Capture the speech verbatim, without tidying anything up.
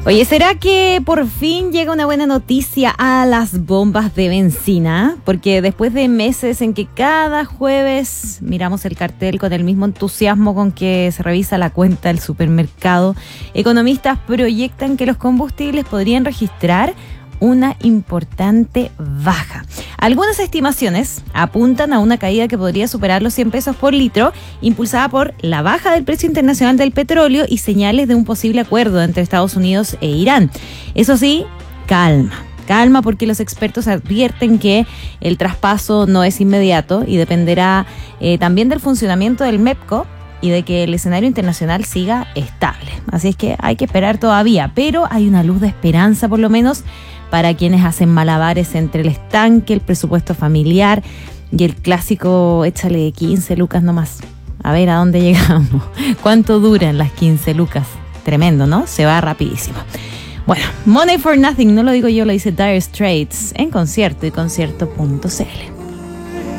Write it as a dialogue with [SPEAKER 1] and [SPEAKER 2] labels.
[SPEAKER 1] Oye, ¿será que por fin llega una buena noticia a las bombas de benzina? Porque después de meses en que cada jueves miramos el cartel con el mismo entusiasmo con que se revisa la cuenta del supermercado, economistas proyectan que los combustibles podrían registrar una importante baja. Algunas estimaciones apuntan a una caída que podría superar los cien pesos por litro, impulsada por la baja del precio internacional del petróleo y señales de un posible acuerdo entre Estados Unidos e Irán. Eso sí, calma. Calma, porque los expertos advierten que el traspaso no es inmediato y dependerá eh, también del funcionamiento del MEPCO y de que el escenario internacional siga estable. Así es que hay que esperar todavía, pero hay una luz de esperanza por lo menos para quienes hacen malabares entre el estanque, el presupuesto familiar y el clásico échale quince lucas nomás. A ver a dónde llegamos. ¿Cuánto duran las quince lucas? Tremendo, ¿no? Se va rapidísimo. Bueno, Money for Nothing, no lo digo yo, lo dice Dire Straits en concierto y concierto punto c l.